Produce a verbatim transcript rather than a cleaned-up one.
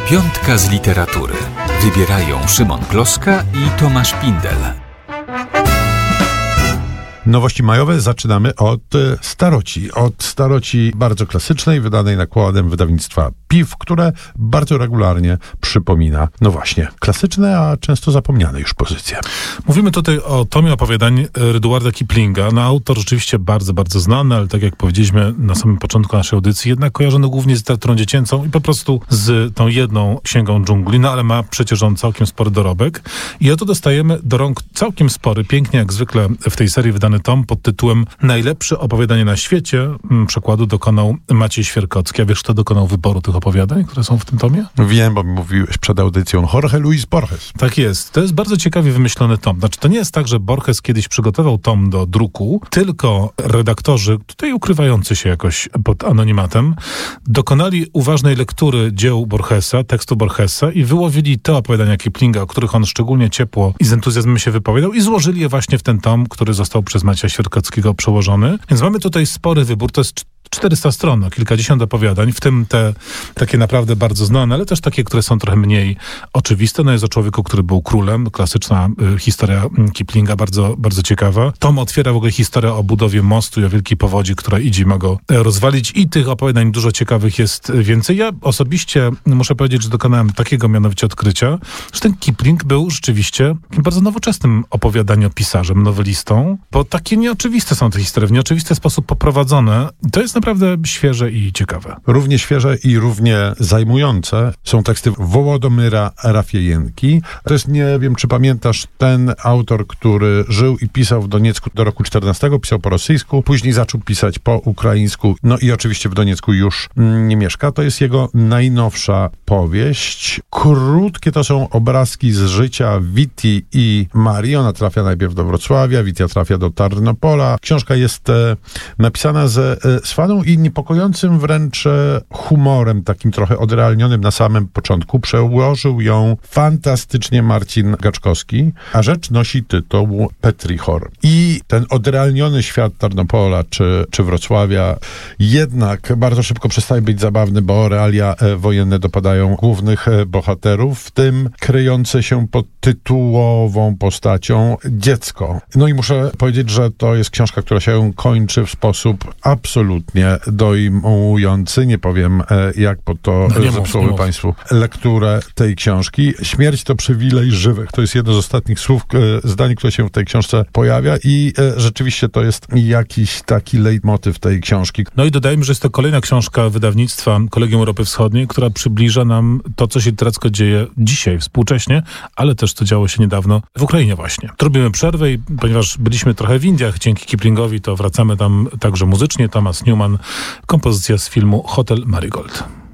Piątka z literatury. Wybierają Szymon Kloska i Tomasz Pindel. Nowości majowe zaczynamy od staroci. Od staroci bardzo klasycznej, wydanej nakładem wydawnictwa P I W, które bardzo regularnie przypomina, no właśnie, klasyczne, a często zapomniane już pozycje. Mówimy tutaj o tomie opowiadań Rudyarda Kiplinga. No, autor rzeczywiście bardzo, bardzo znany, ale tak jak powiedzieliśmy na samym początku naszej audycji, jednak kojarzony głównie z literaturą dziecięcą i po prostu z tą jedną księgą dżungli, no ale ma przecież on całkiem spory dorobek. I oto dostajemy do rąk całkiem spory, pięknie jak zwykle w tej serii wydany tom pod tytułem Najlepsze opowiadanie na świecie. Przekładu dokonał Maciej Świerkocki. A wiesz, kto dokonał wyboru tych opowiadań, które są w tym tomie? Wiem, bo mi mówiłeś przed audycją. Jorge Luis Borges. Tak jest. To jest bardzo ciekawie wymyślony tom. Znaczy, to nie jest tak, że Borges kiedyś przygotował tom do druku, tylko redaktorzy, tutaj ukrywający się jakoś pod anonimatem, dokonali uważnej lektury dzieł Borgesa, tekstu Borgesa i wyłowili te opowiadania Kiplinga, o których on szczególnie ciepło i z entuzjazmem się wypowiadał i złożyli je właśnie w ten tom, który został przez Macieja Świerkockiego przełożony. Więc mamy tutaj spory wybór. To jest czterysta stron, no, kilkadziesiąt opowiadań, w tym te takie naprawdę bardzo znane, ale też takie, które są trochę mniej oczywiste. No jest o człowieku, który był królem. Klasyczna y, historia Kiplinga, bardzo, bardzo ciekawa. Tom otwiera w ogóle historię o budowie mostu i o wielkiej powodzi, która idzie i ma go rozwalić. I tych opowiadań dużo ciekawych jest więcej. Ja osobiście muszę powiedzieć, że dokonałem takiego mianowicie odkrycia, że ten Kipling był rzeczywiście bardzo nowoczesnym opowiadaniopisarzem, nowelistą, bo takie nieoczywiste są te historie, w nieoczywisty sposób poprowadzone. To jest naprawdę świeże i ciekawe. Równie świeże i równie zajmujące są teksty Wołodomyra Rafiejenki. To jest, nie wiem, czy pamiętasz, ten autor, który żył i pisał w Doniecku do roku czternastego, pisał po rosyjsku, później zaczął pisać po ukraińsku, no i oczywiście w Doniecku już nie mieszka. To jest jego najnowsza powieść. Krótkie to są obrazki z życia Witi i Marii. Ona trafia najpierw do Wrocławia, Witia trafia do Tarnopola. Książka jest e, napisana ze e, swadą i niepokojącym wręcz e, humorem, takim trochę odrealnionym na samym początku. Przełożył ją fantastycznie Marcin Gaczkowski, a rzecz nosi tytuł Petrichor. I ten odrealniony świat Tarnopola czy, czy Wrocławia jednak bardzo szybko przestaje być zabawny, bo realia e, wojenne dopadają głównych e, bohaterów, w tym kryjące się pod tytułową postacią dziecko. No i muszę powiedzieć, że to jest książka, która się kończy w sposób absolutnie dojmujący. Nie powiem, e, jak po to no zepsuły Państwu lekturę tej książki. Śmierć to przywilej żywych. To jest jedno z ostatnich słów, e, zdań, które się w tej książce pojawia i e, rzeczywiście to jest jakiś taki leitmotyw tej książki. No i dodajmy, że jest to kolejna książka wydawnictwa Kolegium Europy Wschodniej, która przybliża nam to, co się literacko dzieje dzisiaj, współcześnie, ale też co działo się niedawno w Ukrainie właśnie. Robimy przerwę i ponieważ byliśmy trochę w Indiach dzięki Kiplingowi, to wracamy tam także muzycznie. Thomas Newman, kompozycja z filmu Hotel Marigold.